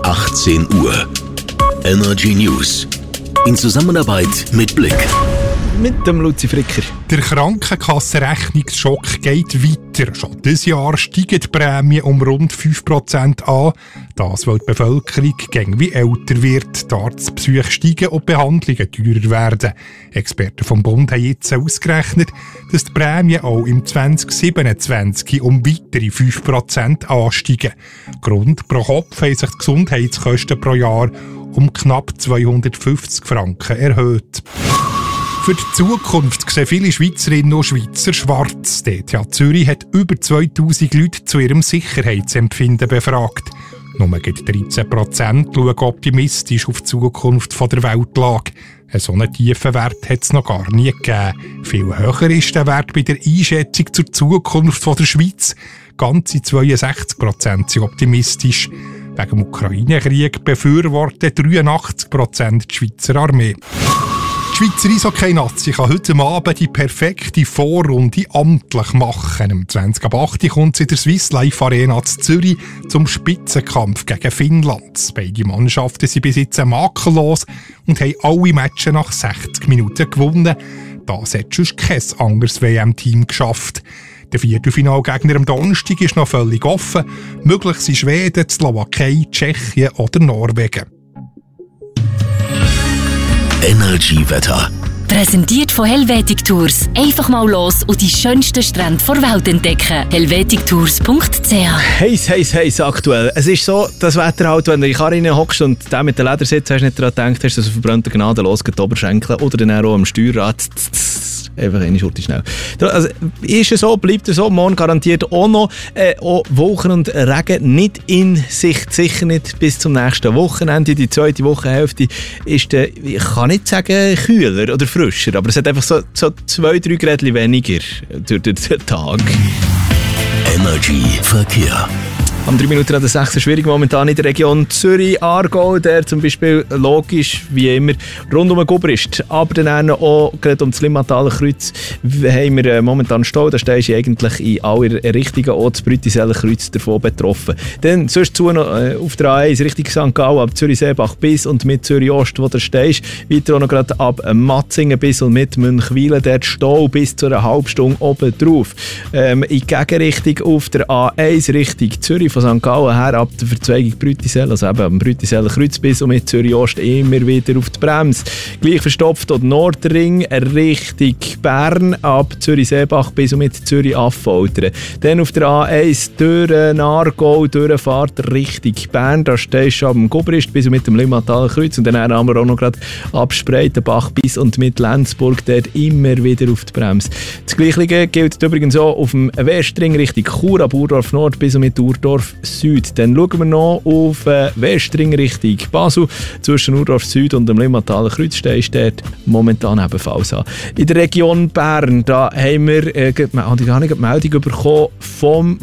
18 Uhr. Energy News. In Zusammenarbeit mit Blick. Mit dem Luzi Fricker. Der Krankenkassenrechnungsschock geht weiter. Schon dieses Jahr steigen die Prämien um rund 5% an. Das, weil die Bevölkerung wie älter wird, die Arztbesuche steigen und die Behandlungen teurer werden. Experten vom Bund haben jetzt ausgerechnet, dass die Prämien auch im 2027 um weitere 5% ansteigen. Grund pro Kopf haben sich die Gesundheitskosten pro Jahr um knapp 250 Franken erhöht. Für die Zukunft sehen viele Schweizerinnen und Schweizer schwarz. Die ETH Zürich hat über 2000 Leute zu ihrem Sicherheitsempfinden befragt. Nur 13% schauen optimistisch auf die Zukunft der Weltlage. Einen so einen tiefen Wert hat es noch gar nie gegeben. Viel höher ist der Wert bei der Einschätzung zur Zukunft der Schweiz. Ganze 62% sind optimistisch. Wegen dem Ukraine-Krieg befürworten 83% die Schweizer Armee. Die Schweizer Eishockey-Nazi kann heute Abend die perfekte Vorrunde amtlich machen. Am 20.08. kommt sie in der Swiss Life Arena in Zürich zum Spitzenkampf gegen Finnland. Beide Mannschaften sind bis jetzt makellos und haben alle Matches nach 60 Minuten gewonnen. Das hat sonst kein anderes WM-Team geschafft. Der Viertelfinalgegner am Donnerstag ist noch völlig offen. Möglich sind Schweden, die Slowakei, Tschechien oder Norwegen. Energy-Wetter. Präsentiert von Helvetic Tours. Einfach mal los und die schönsten Strände der Welt entdecken. helvetictours.ch. Heiß aktuell. Es ist so, das Wetter halt, wenn du in die Karre hockst und der mit dem Ledersitz hast nicht daran gedacht hast, dass du verbrannte Gnade losgeht, die Oberschenkel oder dann auch am Steuerrad. Einfach eine Schurte schnell. Also, ist es so, bleibt es so. Morgen garantiert auch noch. Auch Wolken und Regen nicht in Sicht. Sicher nicht bis zum nächsten Wochenende. Die zweite Wochenhälfte ist, ich kann nicht sagen kühler oder frischer, aber es hat einfach so 2-3 Grad weniger durch den Tag. Energy Verkehr. Am 3 Minuten an der 6. schwierig momentan in der Region Zürich, Aargau, der zum Beispiel logisch, wie immer, rund um den Gubrist, aber dann auch gerade um das Limmataler Kreuz haben wir momentan Stau. Da stehst du eigentlich in aller Richtungen, auch das Brütiseller Kreuz davon betroffen. Dann sonst zu noch auf der A1 Richtung St. Gallen, ab Zürich-Seebach bis und mit Zürich-Ost, wo du stehst. Weiter auch noch gerade ab Matzingen bis und mit Münchwilen, der Stau bis zu einer halben Stunde oben drauf. In Gegenrichtung auf der A1 Richtung Zürich, von St. Gallen her ab der Verzweigung Brütisell, also eben am Brütiseller Kreuz bis und mit Zürich-Ost immer wieder auf die Bremse. Gleich verstopft auch der Nordring Richtung Bern ab Zürich-Seebach bis und mit Zürich-Affoltern. Dann auf der A1 durch Aargau, Durchfahrt Richtung Bern, da stehst du am Gubrist bis und mit dem Limmataler Kreuz und dann haben wir auch noch gerade ab Spreitenbach bis und mit Lenzburg dort immer wieder auf die Bremse. Das Gleiche gilt übrigens auch auf dem Westring Richtung Chur, ab Urdorf Nord bis und mit Urdorf Süd. Dann schauen wir noch auf Westring Richtung Basel. Zwischen Urdorf Süd und dem Limmataler Kreuz steht dort momentan ebenfalls an. In der Region Bern, da haben wir eine Meldung bekommen vom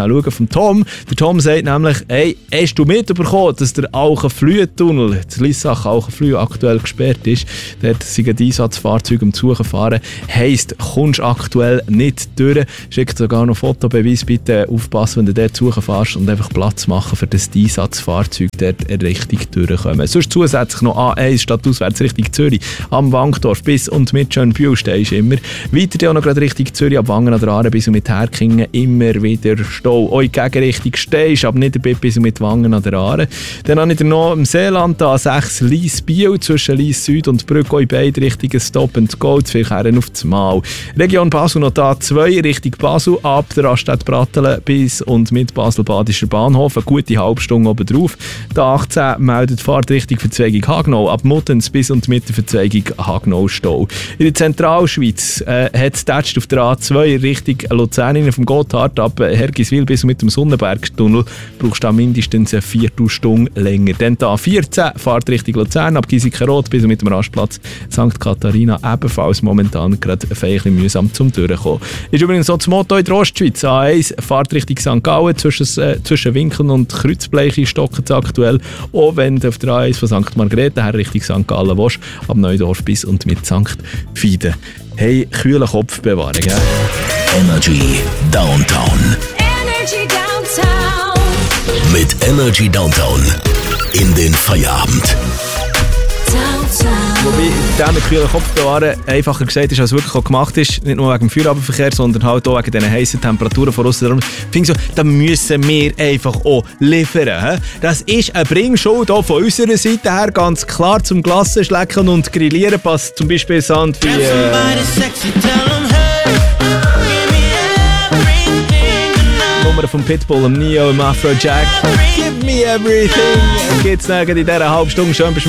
Tom. Der Tom sagt nämlich, hey, hast du mitbekommen, dass der Alchenflüh-Tunnel, der Lissach-Alchenflüh, aktuell gesperrt ist? Dort sind die Einsatzfahrzeuge am Suchen fahren. Heisst, kommst aktuell nicht durch. Schickt sogar noch Fotobeweis. Bitte aufpassen, wenn du dort suchen fährst und einfach Platz machen, für das die Einsatzfahrzeuge dort richtig durchkommen. Sonst zusätzlich noch A1 stadtauswärts Richtung Zürich am Wankdorf bis und mit Schönbühl stehst immer. Weiter auch noch gerade Richtung Zürich ab Wangen an der Aare bis und mit Herkingen immer wieder Stau. Auch in Gegenrichtung stehst, aber nicht bis und mit Wangen an der Aare. Dann habe ich noch im Seeland A6 Lies-Biel zwischen Lies Süd und Brück, auch in beide Richtungen Stop and Go, vielleicht auf das Mal. Region Basel noch A2 Richtung Basel ab der Raststätte Brattelen bis und mit Basel-Badischer Bahnhof, eine gute halbe Stunde oben drauf. Der 18 meldet Fahrtrichtung Verzweigung Hagnau ab Muttens bis und mit der Verzweigung Hagnau-Stau. In der Zentralschweiz hat es auf der A2 Richtung Luzern vom Gotthard ab Hergiswil bis mit dem Sonnenbergtunnel brauchst du mindestens eine Viertelstunde länger. Dann die A14 Fahrtrichtung Luzern ab Giesikenroth bis mit dem Rastplatz St. Katharina ebenfalls momentan gerade ein bisschen mühsam zum Durchkommen. Ist übrigens so das Motto in der Ostschweiz. A1 Fahrtrichtung St. Gallen zwischen Winkeln und Kreuzbleiche stocken es aktuell. Auch wenn du auf der A1 von St. Margrethe her Richtung St. Gallen willst, ab Neudorf bis und mit St. Fieden. Hey, kühlen Kopf bewahren, gell? Energy Downtown. Energy Downtown. Mit Energy Downtown in den Feierabend. Wobei der mit kühlen Kopf bewahren einfacher gesagt ist, als wirklich auch gemacht ist. Nicht nur wegen dem Feierabendverkehr, sondern halt auch wegen diesen heissen Temperaturen von aussen. Ich finde so, da müssen wir einfach auch liefern. Das ist eine Bringschau hier von unserer Seite her, ganz klar zum Glassenschlecken und Grillieren. Passt zum Beispiel Sand wie... Nummer von Pitbull, dem Neo, im Afrojack. Give me everything. Geht's in dieser halben Stunde schön